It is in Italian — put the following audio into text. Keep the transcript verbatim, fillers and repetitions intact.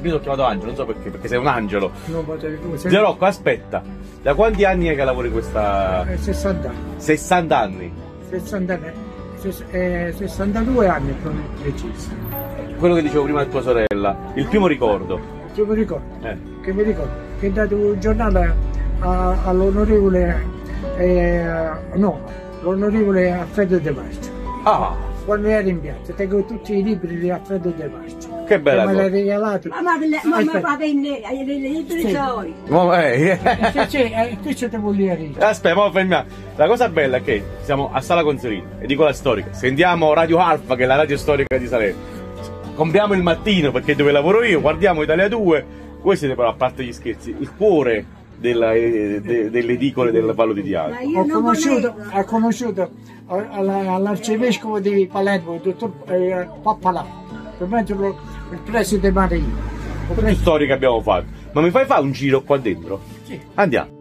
io ti ho chiamato Angelo, non so perché, perché sei un angelo. Non potevi tu, sei... Zio Rocco, aspetta, da quanti anni è che lavori questa... Eh, sessanta anni. sessanta anni? sessanta anni. Ses- eh, sessantadue anni con preciso. Quello che dicevo prima di tua sorella, il primo ricordo. Che mi ricordo? Eh. Che mi ricordo? Che ho dato un giornale a- all'onorevole, eh, no, l'onorevole Alfredo De Marcio. Ah, Quando ero in piazza, tengo tutti i libri di Alfredo De Marcio. che bella me cosa. l'ha regalato. Ma ma ma Aspetta. va bene, hai dei libri Sì. suoi. Mo- eh, Sì, sì, eh, qui c'è devo dire. Aspetta, mo fermiamo. La cosa bella è che siamo a Sala Consolino, edicola storica. Sentiamo Radio Alfa, che è la radio storica di Salerno. Compriamo il mattino, perché dove lavoro io, guardiamo Italia due. Voi siete però, a parte gli scherzi, il cuore della, eh, de- delle edicole del Vallo di Diano. Ma io Ho non conosciuto, volevo. ho conosciuto alla- all'arcivescovo di Palermo, il dottor eh, Pappalà, per me il il preside Marino. Tutte storie che abbiamo fatto. Ma mi fai fare un giro qua dentro? Sì. Andiamo.